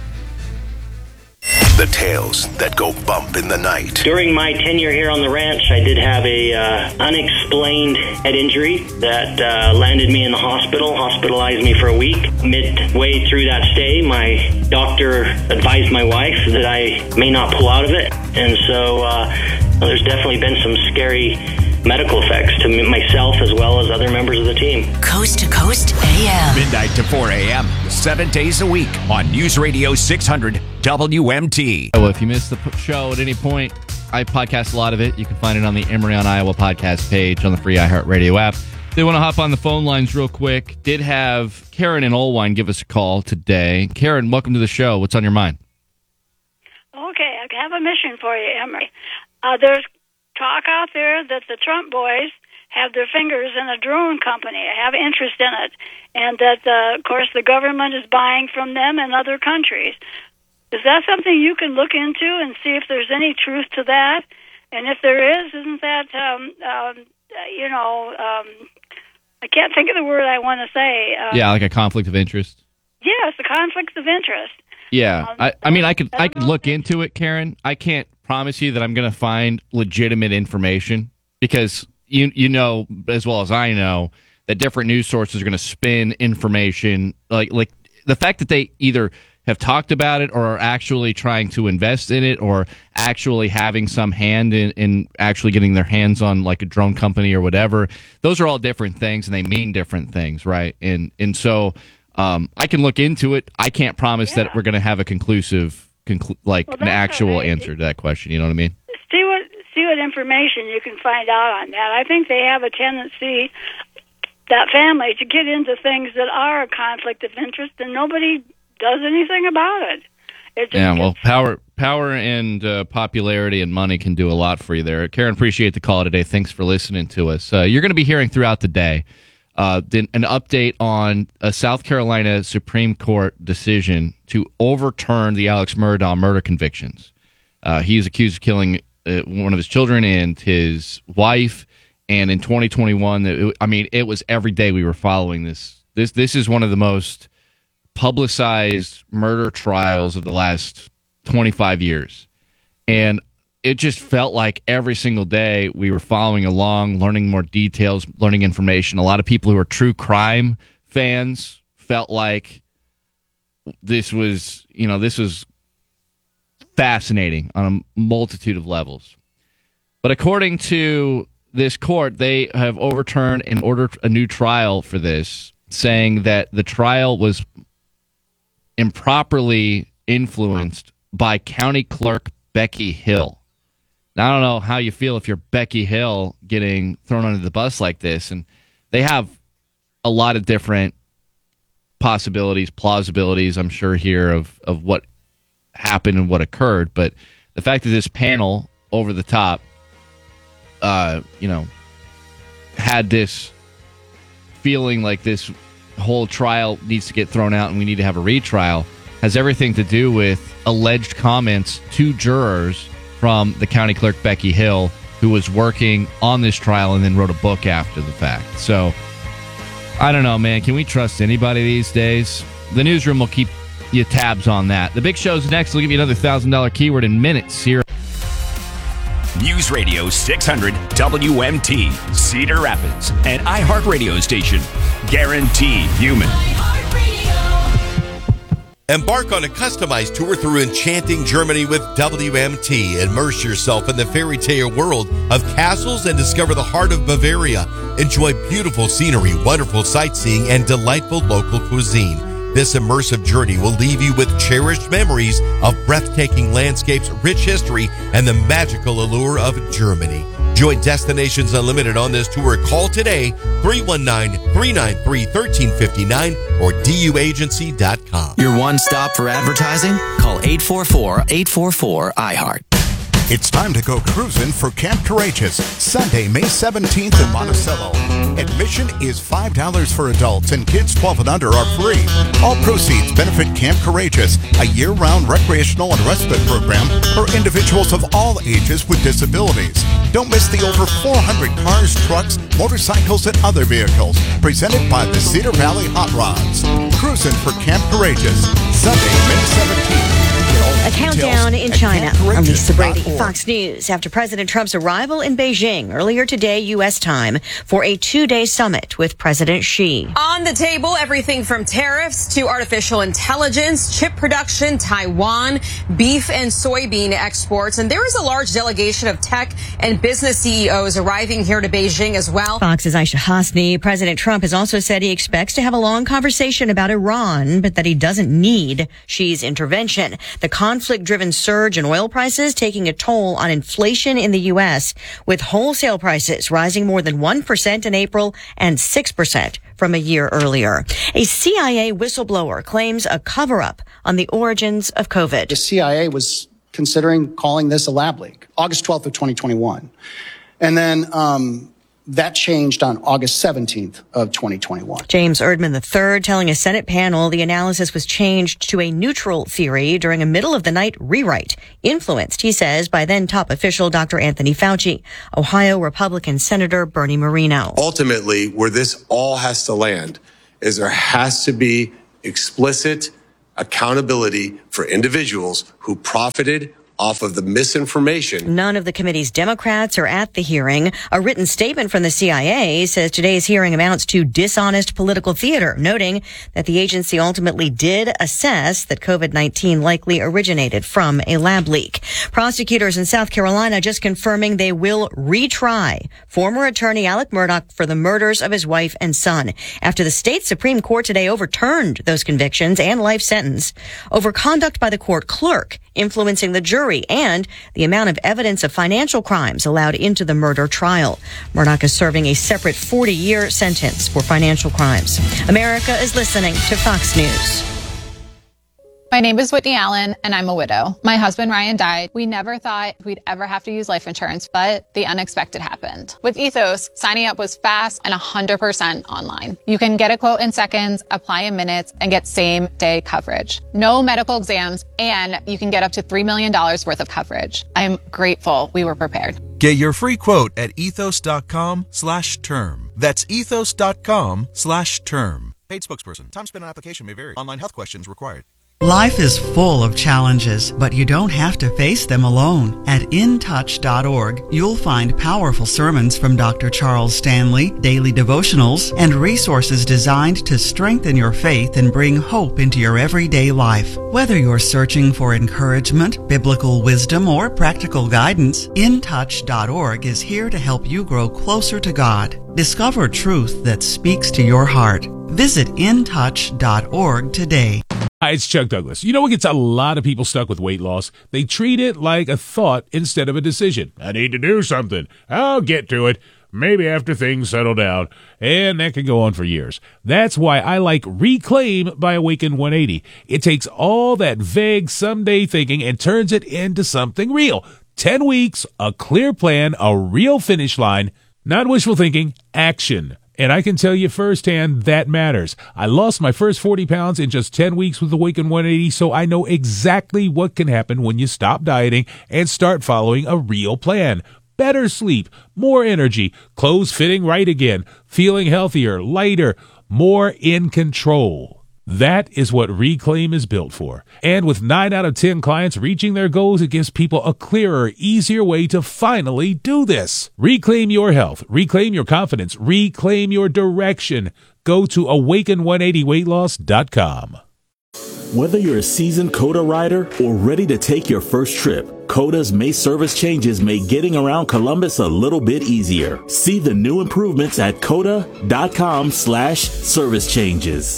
The tales that go bump in the night. During my tenure here on the ranch, I did have a uh, unexplained head injury that uh, landed me in the hospital, hospitalized me for a week. Midway through that stay, my doctor advised my wife that I may not pull out of it. And so uh, well, there's definitely been some scary medical effects to myself as well as other members of the team. Coast to Coast A M. Midnight to four a.m., seven days a week on News Radio six hundred W M T. So if you missed the show at any point, I podcast a lot of it. You can find it on the Emory on Iowa podcast page on the free iHeartRadio app. They want to hop on the phone lines real quick. Did have Karen and Olwine give us a call today. Karen, welcome to the show. What's on your mind? Okay, I have a mission for you, Emery. Uh, there's talk out there that the Trump boys have their fingers in a drone company, have interest in it, and that, uh, of course, the government is buying from them and other countries. Is that something you can look into and see if there's any truth to that? And if there is, isn't that, um, um, you know, um, I can't think of the word I want to say. Uh, yeah, like a conflict of interest. Yes, the conflict of interest. Yeah, Um, I, I mean, I could I could look into it, Karen. I can't promise you that I'm going to find legitimate information because you you know as well as I know that different news sources are going to spin information like like the fact that they either have talked about it or are actually trying to invest in it or actually having some hand in, in actually getting their hands on like a drone company or whatever. Those are all different things and they mean different things, right? And and so um, I can look into it. I can't promise Yeah. that we're going to have a conclusive, conclu- like Well, an that's actual okay. answer to that question. You know what I mean? See what see what information you can find out on that. I think they have a tendency, that family, to get into things that are a conflict of interest, and nobody does anything about it. It just Yeah, well, power, power, and uh, popularity and money can do a lot for you there. Karen, appreciate the call today. Thanks for listening to us. Uh, you're going to be hearing throughout the day uh, an update on a South Carolina Supreme Court decision to overturn the Alex Murdaugh murder convictions. Uh, he's accused of killing uh, one of his children and his wife. And in twenty twenty-one, it, I mean, it was every day we were following this. This this is one of the most publicized murder trials of the last twenty-five years. And it just felt like every single day we were following along, learning more details, learning information. A lot of people who are true crime fans felt like this was, you know, this was fascinating on a multitude of levels. But according to this court, they have overturned and ordered a new trial for this, saying that the trial was improperly influenced by County Clerk Becky Hill. Now, I don't know how you feel if you're Becky Hill getting thrown under the bus like this, and they have a lot of different possibilities, plausibilities, I'm sure, here of, of what happened and what occurred, but the fact that this panel over the top, uh, you know, had this feeling like this whole trial needs to get thrown out and we need to have a retrial has everything to do with alleged comments to jurors from the county clerk Becky Hill, who was working on this trial and then wrote a book after the fact. So I don't know, man. Can we trust anybody these days? The newsroom will keep you tabs on that. The big show's next. We'll give you another one thousand dollars keyword in minutes here. News Radio six hundred W M T, Cedar Rapids, an iHeartRadio station. Guaranteed human. Embark on a customized tour through enchanting Germany with W M T. Immerse yourself in the fairy tale world of castles and discover the heart of Bavaria. Enjoy beautiful scenery, wonderful sightseeing, and delightful local cuisine. This immersive journey will leave you with cherished memories of breathtaking landscapes, rich history, and the magical allure of Germany. Join Destinations Unlimited on this tour. Call today, three one nine, three nine three, one three five nine or D U agency dot com. Your one stop for advertising? Call eight four four, eight four four, I heart. It's time to go cruising for Camp Courageous, Sunday, May seventeenth in Monticello. Admission is five dollars for adults and kids twelve and under are free. All proceeds benefit Camp Courageous, a year-round recreational and respite program for individuals of all ages with disabilities. Don't miss the over four hundred cars, trucks, motorcycles, and other vehicles presented by the Cedar Valley Hot Rods. Cruising for Camp Courageous, Sunday, May seventeenth. A countdown in China. I'm Lisa Brady, Fox News. After President Trump's arrival in Beijing earlier today, U S time, for a two-day summit with President Xi. On the table, everything from tariffs to artificial intelligence, chip production, Taiwan, beef and soybean exports. And there is a large delegation of tech and business C E Os arriving here to Beijing as well. Fox's Aisha Hasni. President Trump has also said he expects to have a long conversation about Iran, but that he doesn't need Xi's intervention. The The conflict-driven surge in oil prices taking a toll on inflation in the U S, with wholesale prices rising more than one percent in April and six percent from a year earlier. A C I A whistleblower claims a cover-up on the origins of COVID. The C I A was considering calling this a lab leak, August twelfth of twenty twenty-one. And then um, that changed on August seventeenth of twenty twenty-one. James Erdman the third telling a Senate panel the analysis was changed to a neutral theory during a middle-of-the-night rewrite, influenced, he says, by then top official Doctor Anthony Fauci, Ohio Republican Senator Bernie Moreno. Ultimately, where this all has to land is there has to be explicit accountability for individuals who profited off of the misinformation. None of the committee's Democrats are at the hearing. A written statement from the C I A says today's hearing amounts to dishonest political theater, noting that the agency ultimately did assess that COVID nineteen likely originated from a lab leak. Prosecutors in South Carolina just confirming they will retry former attorney Alec Murdaugh for the murders of his wife and son after the state Supreme Court today overturned those convictions and life sentence over conduct by the court clerk influencing the jury and the amount of evidence of financial crimes allowed into the murder trial. Murdaugh is serving a separate forty-year sentence for financial crimes. America is listening to Fox News. My name is Whitney Allen, and I'm a widow. My husband, Ryan, died. We never thought we'd ever have to use life insurance, but the unexpected happened. With Ethos, signing up was fast and one hundred percent online. You can get a quote in seconds, apply in minutes, and get same-day coverage. No medical exams, and you can get up to three million dollars worth of coverage. I'm grateful we were prepared. Get your free quote at ethos.com slash term. That's ethos.com slash term. Paid spokesperson. Time spent on application may vary. Online health questions required. Life is full of challenges, but you don't have to face them alone. At in touch dot org, you'll find powerful sermons from Doctor Charles Stanley, daily devotionals, and resources designed to strengthen your faith and bring hope into your everyday life. Whether you're searching for encouragement, biblical wisdom, or practical guidance, in touch dot org is here to help you grow closer to God. Discover truth that speaks to your heart. Visit in touch dot org today. Hi, it's Chuck Douglas. You know what gets a lot of people stuck with weight loss? They treat it like a thought instead of a decision. I need to do something. I'll get to it. Maybe after things settle down. And that can go on for years. That's why I like Reclaim by Awaken one eighty. It takes all that vague someday thinking and turns it into something real. Ten weeks, a clear plan, a real finish line. Not wishful thinking, action. And I can tell you firsthand that matters. I lost my first forty pounds in just ten weeks with Awaken one eighty, so I know exactly what can happen when you stop dieting and start following a real plan. Better sleep, more energy, clothes fitting right again, feeling healthier, lighter, more in control. That is what Reclaim is built for. And with nine out of ten clients reaching their goals, it gives people a clearer, easier way to finally do this. Reclaim your health. Reclaim your confidence. Reclaim your direction. Go to awaken one eighty weight loss dot com. Whether you're a seasoned COTA rider or ready to take your first trip, COTA's May service changes make getting around Columbus a little bit easier. See the new improvements at COTA.com slash service changes.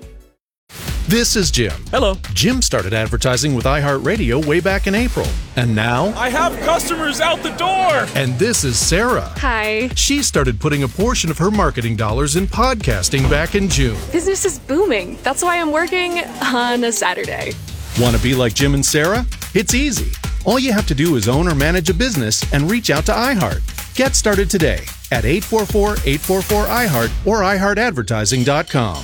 This is Jim. Hello. Jim started advertising with iHeartRadio way back in April. And now... I have customers out the door! And this is Sarah. Hi. She started putting a portion of her marketing dollars in podcasting back in June. Business is booming. That's why I'm working on a Saturday. Want to be like Jim and Sarah? It's easy. All you have to do is own or manage a business and reach out to iHeart. Get started today at eight four four, eight four four, I heart or i heart advertising dot com.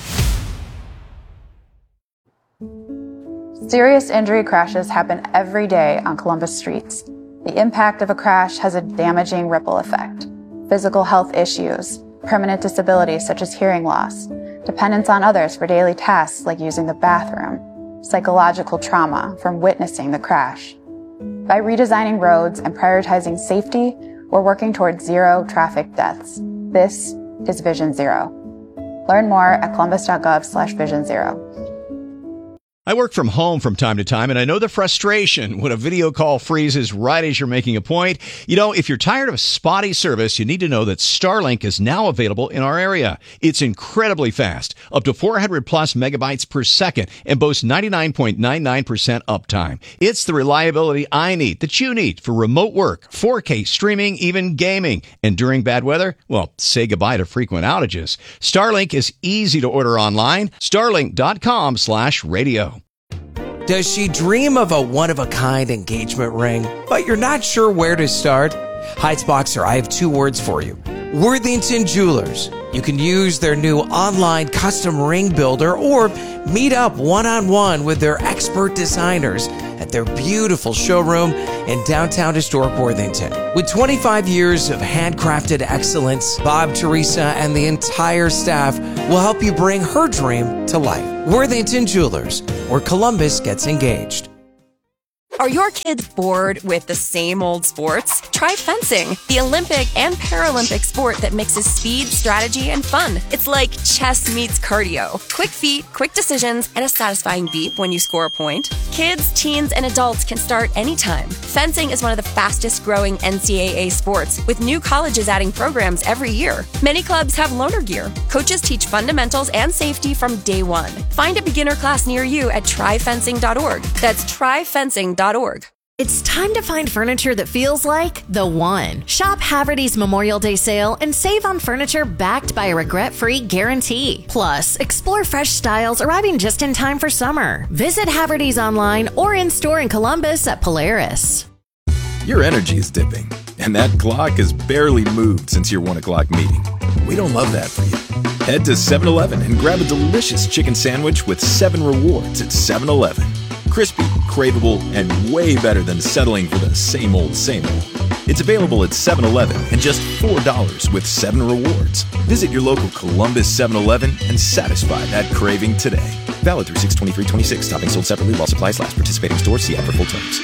Serious injury crashes happen every day on Columbus streets. The impact of a crash has a damaging ripple effect. Physical health issues, permanent disabilities such as hearing loss, dependence on others for daily tasks like using the bathroom, psychological trauma from witnessing the crash. By redesigning roads and prioritizing safety, we're working towards zero traffic deaths. This is Vision Zero. Learn more at columbus dot gov slash vision zero. I work from home from time to time, and I know the frustration when a video call freezes right as you're making a point. You know, if you're tired of spotty service, you need to know that Starlink is now available in our area. It's incredibly fast, up to four hundred plus megabytes per second, and boasts ninety-nine point nine nine percent uptime. It's the reliability I need, that you need, for remote work, four K streaming, even gaming. And during bad weather, well, say goodbye to frequent outages. Starlink is easy to order online. Starlink.com slash radio. Does she dream of a one-of-a-kind engagement ring, but you're not sure where to start? Heights Boxer, I have two words for you. Worthington Jewelers. You can use their new online custom ring builder or meet up one-on-one with their expert designers at their beautiful showroom in downtown historic Worthington. With twenty-five years of handcrafted excellence, Bob, Teresa, and the entire staff will help you bring her dream to life. Worthington Jewelers, where Columbus gets engaged. Are your kids bored with the same old sports? Try fencing, the Olympic and Paralympic sport that mixes speed, strategy, and fun. It's like chess meets cardio. Quick feet, quick decisions, and a satisfying beep when you score a point. Kids, teens, and adults can start anytime. Fencing is one of the fastest growing N C double A sports, with new colleges adding programs every year. Many clubs have loaner gear. Coaches teach fundamentals and safety from day one. Find a beginner class near you at try fencing dot org. That's try fencing dot org. It's time to find furniture that feels like the one. Shop Haverty's Memorial Day sale and save on furniture backed by a regret-free guarantee. Plus, explore fresh styles arriving just in time for summer. Visit Haverty's online or in-store in Columbus at Polaris. Your energy is dipping, and that clock has barely moved since your one o'clock meeting. We don't love that for you. Head to seven eleven and grab a delicious chicken sandwich with seven rewards at seven eleven. Crispy, craveable, and way better than settling for the same old, same old. It's available at seven eleven and just four dollars with seven rewards. Visit your local Columbus seven eleven and satisfy that craving today. Valid through six twenty-three twenty-six. Topping sold separately while supplies last. Participating stores. See app for full terms.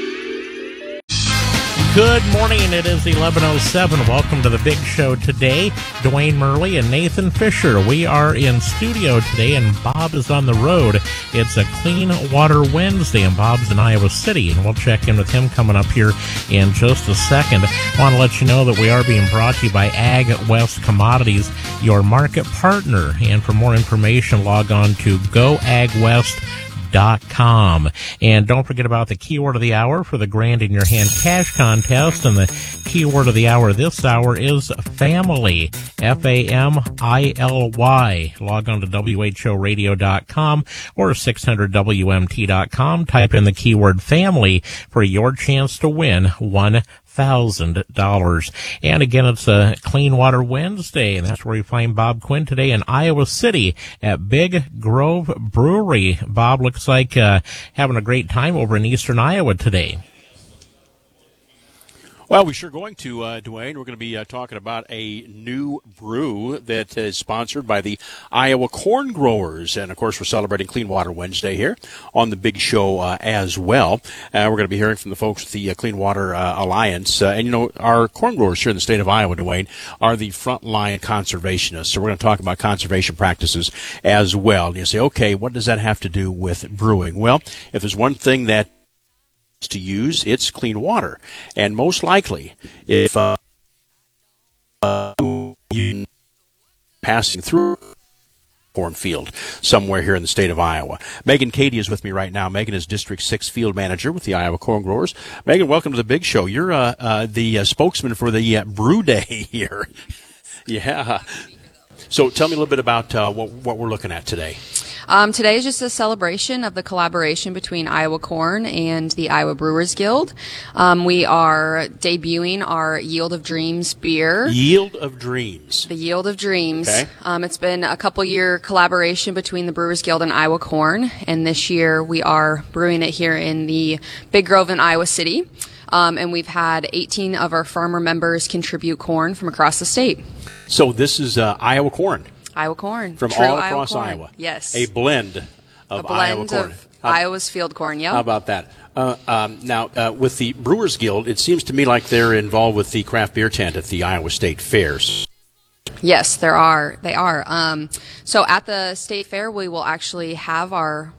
Good morning, it is eleven oh seven. Welcome to the big show today. Dwayne Murley and Nathan Fisher. We are in studio today, and Bob is on the road. It's a Clean Water Wednesday, and Bob's in Iowa City, and we'll check in with him coming up here in just a second. I want to let you know that we are being brought to you by Ag West Commodities, your market partner. And for more information, log on to go ag west dot com. And don't forget about the keyword of the hour for the Grand in Your Hand cash contest. And the keyword of the hour this hour is family. F A M I L Y. Log on to W H O radio dot com or six hundred W M T dot com. Type in the keyword family for your chance to win one thousand dollars. And again, it's a Clean Water Wednesday, and that's where we find Bob Quinn today in Iowa City at Big Grove Brewery. Bob looks like uh, having a great time over in eastern Iowa today. Well, we're sure going to, uh, Dwayne. We're going to be uh, talking about a new brew that is sponsored by the Iowa Corn Growers. And, of course, we're celebrating Clean Water Wednesday here on the big show uh, as well. Uh, we're going to be hearing from the folks with the uh, Clean Water uh, Alliance. Uh, and, you know, our corn growers here in the state of Iowa, Dwayne, are the frontline conservationists. So we're going to talk about conservation practices as well. And you say, okay, what does that have to do with brewing? Well, if there's one thing that to use, it's clean water, and most likely if uh, uh you passing through a cornfield somewhere here in the state of Iowa. Megan Cady is with me right now. Megan is District six Field Manager with the Iowa Corn Growers. Megan, welcome to the big show. You're uh, uh the uh, spokesman for the uh, brew day here. Yeah. So tell me a little bit about uh, what, what we're looking at today. Um, today is just a celebration of the collaboration between Iowa Corn and the Iowa Brewers Guild. Um, we are debuting our Yield of Dreams beer. Yield of Dreams. The Yield of Dreams. Okay. Um, it's been a couple year collaboration between the Brewers Guild and Iowa Corn, and this year we are brewing it here in the Big Grove in Iowa City. Um, and we've had eighteen of our farmer members contribute corn from across the state. So this is uh, Iowa corn. Iowa corn. From True all across Iowa. Iowa. Yes. A blend of a blend Iowa corn. Of how, Iowa's field corn, yeah. How about that? Uh, um, now, uh, with the Brewers Guild, it seems to me like they're involved with the craft beer tent at the Iowa State Fairs. Yes, there are. They are. Um, so at the state fair, we will actually have our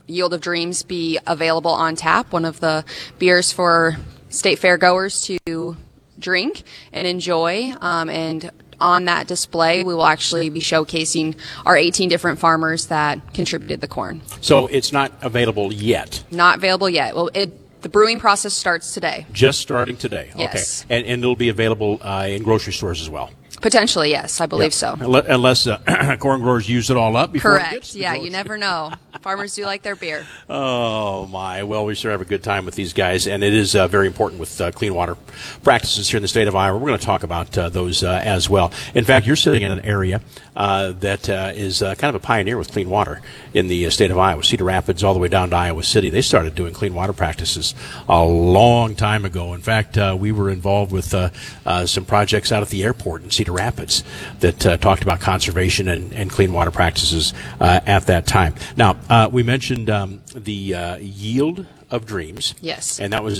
Yield of Dreams be available on tap, one of the beers for state fair goers to drink and enjoy. Um, and on that display, we will actually be showcasing our eighteen different farmers that contributed the corn. So it's not available yet. Not available yet. Well, it, the brewing process starts today. Just starting today. Yes. Okay. And, and it'll be available uh, in grocery stores as well. Potentially, yes, I believe Yep. so. Unle- Unless uh, corn growers use it all up before it gets Correct. to the Yeah, growers. you never know. Farmers do like their beer. Oh, my. Well, we sure have a good time with these guys, and it is uh, very important with uh, clean water practices here in the state of Iowa. We're going to talk about uh, those uh, as well. In fact, you're sitting in an area uh, that uh, is uh, kind of a pioneer with clean water in the uh, state of Iowa. Cedar Rapids all the way down to Iowa City. They started doing clean water practices a long time ago. In fact, uh, we were involved with uh, uh, some projects out at the airport in Cedar Rapids that uh, talked about conservation and, and clean water practices uh, at that time. Now, uh, we mentioned um, the uh, Yield of Dreams. Yes. And that was